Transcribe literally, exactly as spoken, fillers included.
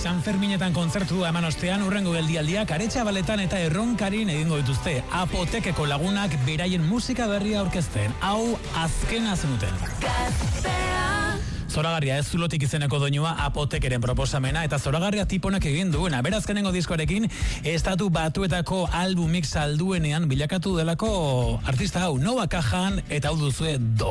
San Ferminetan kontzertua eman ostean urrengo geldialdiak Aretxabaletan eta Erronkarin egingo dituzte. Apotekeko lagunak beraien musika berria aurkezten. Hau azkena zenuten. Zoragarria ez zulotik izeneko doinua Apotekeren proposamena eta zoragarria tiponak egin duena. Berazkenengo diskoarekin estatu batuetako albumik salduenean bilakatu delako artista hau Nova Cajan eta hau duzue do.